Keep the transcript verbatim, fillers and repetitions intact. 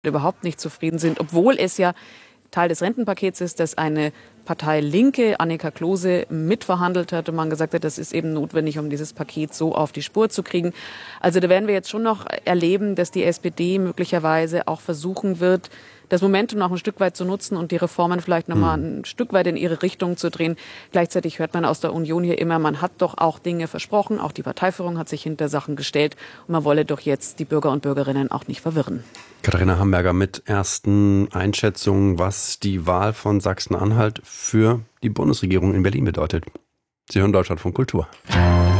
überhaupt nicht zufrieden sind, obwohl es ja Teil des Rentenpakets ist, das eine Partei Linke, Annika Klose, mitverhandelt hat und man gesagt hat, das ist eben notwendig, um dieses Paket so auf die Spur zu kriegen. Also da werden wir jetzt schon noch erleben, dass die S P D möglicherweise auch versuchen wird, das Momentum noch ein Stück weit zu nutzen und die Reformen vielleicht noch mal ein Stück weit in ihre Richtung zu drehen. Gleichzeitig hört man aus der Union hier immer, man hat doch auch Dinge versprochen, auch die Parteiführung hat sich hinter Sachen gestellt und man wolle doch jetzt die Bürger und Bürgerinnen auch nicht verwirren. Katharina Hamburger mit ersten Einschätzungen, was die Wahl von Sachsen-Anhalt für die Bundesregierung in Berlin bedeutet. Sie hören Deutschlandfunk Kultur.